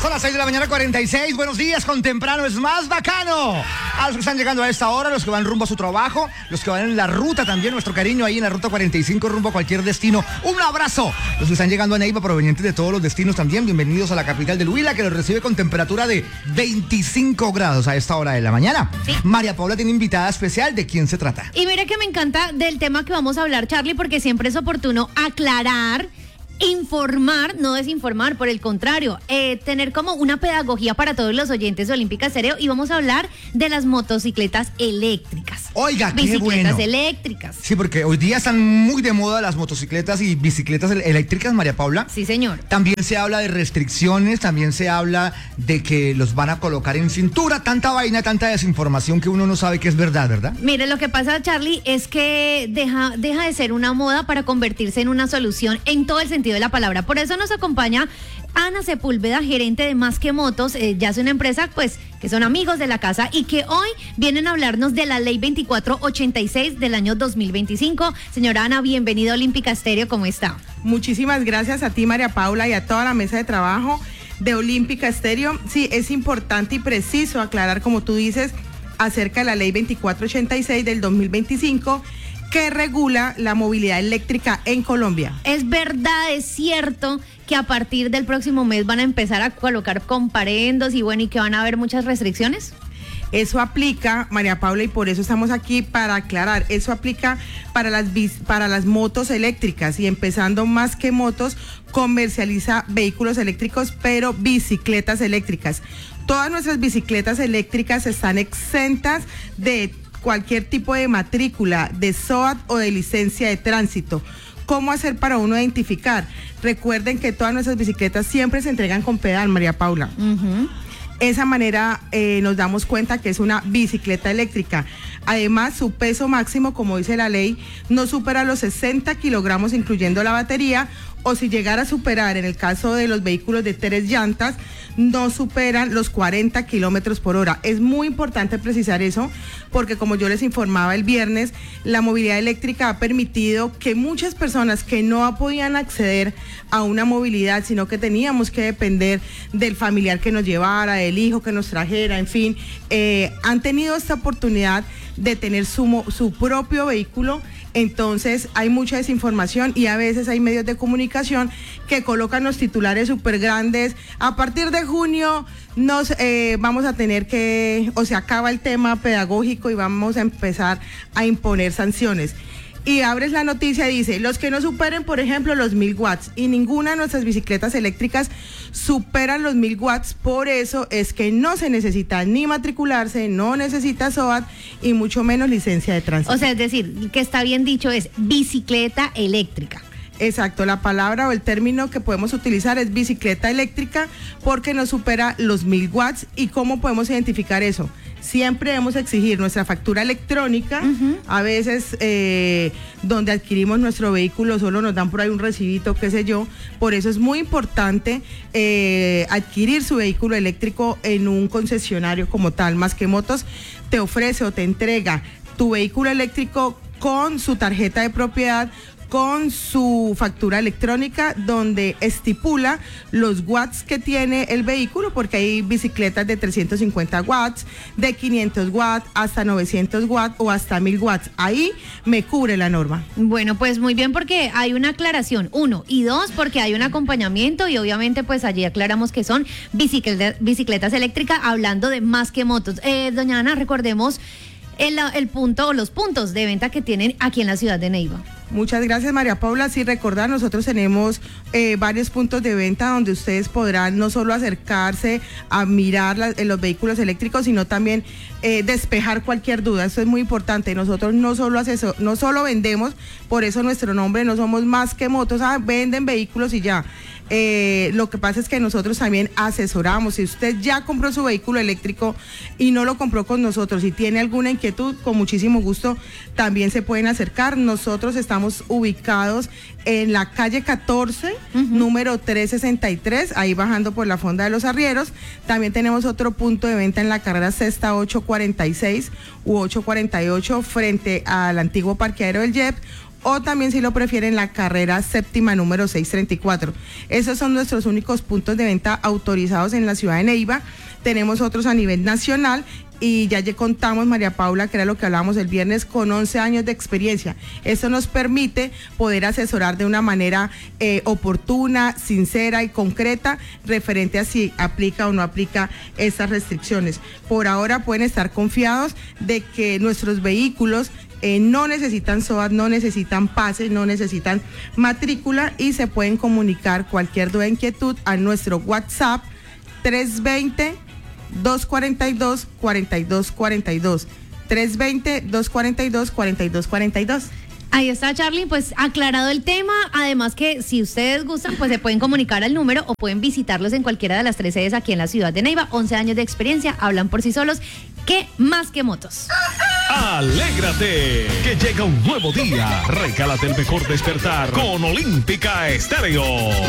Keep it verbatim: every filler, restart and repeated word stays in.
Son las seis de la mañana, cuarenta y seis. Buenos días, con temprano es más bacano. A los que están llegando a esta hora, los que van rumbo a su trabajo, los que van en la ruta también, nuestro cariño ahí en la ruta cuarenta y cinco rumbo a cualquier destino. Un abrazo. Los que están llegando a Neiva, provenientes de todos los destinos también, bienvenidos a la capital del Huila, que los recibe con temperatura de veinticinco grados a esta hora de la mañana. Sí. María Paula tiene invitada especial. ¿De quién se trata? Y mira que me encanta del tema que vamos a hablar, Charlie, porque siempre es oportuno aclarar, informar, no desinformar, por el contrario, eh, tener como una pedagogía para todos los oyentes de Olímpica Estéreo, y vamos a hablar de las motocicletas eléctricas. Oiga, qué bicicletas bueno. eléctricas. Sí, porque hoy día están muy de moda las motocicletas y bicicletas eléctricas, María Paula. Sí, señor. También se habla de restricciones, también se habla de que los van a colocar en cintura, tanta vaina, tanta desinformación que uno no sabe que es verdad, ¿verdad? Mire, lo que pasa, Charlie, es que deja, deja de ser una moda para convertirse en una solución en todo el sentido de la palabra. Por eso nos acompaña Ana Sepúlveda, gerente de Más que Motos. Eh, ya es una empresa, pues, que son amigos de la casa y que hoy vienen a hablarnos de la ley veinticuatro ochenta y seis del año dos mil veinticinco. Señora Ana, bienvenida a Olímpica Estéreo, ¿cómo está? Muchísimas gracias a ti, María Paula, y a toda la mesa de trabajo de Olímpica Estéreo. Sí, es importante y preciso aclarar, como tú dices, acerca de la ley veinticuatro ochenta y seis del dos mil veinticinco, que regula la movilidad eléctrica en Colombia. Es verdad, es cierto que a partir del próximo mes van a empezar a colocar comparendos y bueno, y que van a haber muchas restricciones. Eso aplica, María Paula, y por eso estamos aquí para aclarar. Eso aplica para las para las motos eléctricas, y empezando Más que Motos comercializa vehículos eléctricos, pero bicicletas eléctricas. Todas nuestras bicicletas eléctricas están exentas de cualquier tipo de matrícula, de S O A T o de licencia de tránsito. ¿Cómo hacer para uno identificar? Recuerden que todas nuestras bicicletas siempre se entregan con pedal, María Paula. Uh-huh. Esa manera eh, nos damos cuenta que es una bicicleta eléctrica. Además, su peso máximo, como dice la ley, no supera los sesenta kilogramos, incluyendo la batería, o si llegara a superar, en el caso de los vehículos de tres llantas, no superan los cuarenta kilómetros por hora. Es muy importante precisar eso, porque como yo les informaba el viernes, la movilidad eléctrica ha permitido que muchas personas que no podían acceder a una movilidad, sino que teníamos que depender del familiar que nos llevara, del hijo que nos trajera, en fin, eh, han tenido esta oportunidad de tener su, su propio vehículo. Entonces hay mucha desinformación y a veces hay medios de comunicación que colocan los titulares súper grandes. A partir de junio nos eh, vamos a tener que, o se acaba el tema pedagógico y vamos a empezar a imponer sanciones. Y abres la noticia y dice, los que no superen, por ejemplo, los mil watts, y ninguna de nuestras bicicletas eléctricas superan los mil watts. Por eso es que no se necesita ni matricularse, no necesita S O A T y mucho menos licencia de tránsito. O sea, es decir, que está bien dicho, es bicicleta eléctrica. Exacto, la palabra o el término que podemos utilizar es bicicleta eléctrica, porque no supera los mil watts. ¿Y cómo podemos identificar eso? Siempre debemos exigir nuestra factura electrónica. Uh-huh. A veces eh, donde adquirimos nuestro vehículo solo nos dan por ahí un recibito, qué sé yo. Por eso es muy importante eh, adquirir su vehículo eléctrico en un concesionario como tal. Más que Motos te ofrece o te entrega tu vehículo eléctrico con su tarjeta de propiedad, con su factura electrónica, donde estipula los watts que tiene el vehículo, porque hay bicicletas de trescientos cincuenta watts, de quinientos watts, hasta novecientos watts o hasta mil watts. Ahí me cubre la norma. Bueno, pues muy bien, porque hay una aclaración, uno, y dos, porque hay un acompañamiento, y obviamente pues allí aclaramos que son bicicletas, bicicletas eléctricas, hablando de Más que Motos. Eh, doña Ana, recordemos el, el punto o los puntos de venta que tienen aquí en la ciudad de Neiva. Muchas gracias, María Paula. Sí, recordar, nosotros tenemos eh, varios puntos de venta donde ustedes podrán no solo acercarse a mirar la, los vehículos eléctricos, sino también eh, despejar cualquier duda. Eso es muy importante. Nosotros no solo asesor, no solo vendemos, por eso nuestro nombre, no somos Más que Motos, ah, venden vehículos y ya. Eh, lo que pasa es que nosotros también asesoramos. Si usted ya compró su vehículo eléctrico y no lo compró con nosotros y tiene alguna inquietud, con muchísimo gusto también se pueden acercar. Nosotros estamos ubicados en la calle catorce, uh-huh. número trescientos sesenta y tres, ahí bajando por la Fonda de los Arrieros. También tenemos otro punto de venta en la carrera sexta ochocientos cuarenta y seis u ochocientos cuarenta y ocho, frente al antiguo parqueadero del J E P, o también si lo prefieren la carrera séptima número seiscientos treinta y cuatro. Esos son nuestros únicos puntos de venta autorizados en la ciudad de Neiva. Tenemos otros a nivel nacional y ya ya contamos, María Paula, que era lo que hablábamos el viernes, con once años de experiencia. Eso nos permite poder asesorar de una manera eh, oportuna, sincera y concreta referente a si aplica o no aplica estas restricciones. Por ahora pueden estar confiados de que nuestros vehículos Eh, no necesitan S O A T, no necesitan pase, no necesitan matrícula y se pueden comunicar cualquier duda, inquietud a nuestro WhatsApp tres dos cero, dos cuatro dos, cuatro dos cuatro dos, tres dos cero, dos cuatro dos, cuatro dos cuatro dos. Ahí está, Charly, pues aclarado el tema. Además que si ustedes gustan, pues se pueden comunicar al número o pueden visitarlos en cualquiera de las tres sedes aquí en la ciudad de Neiva. once años de experiencia, hablan por sí solos. ¿Qué más que motos? Alégrate, que llega un nuevo día. Regálate el mejor despertar con Olímpica Estéreo.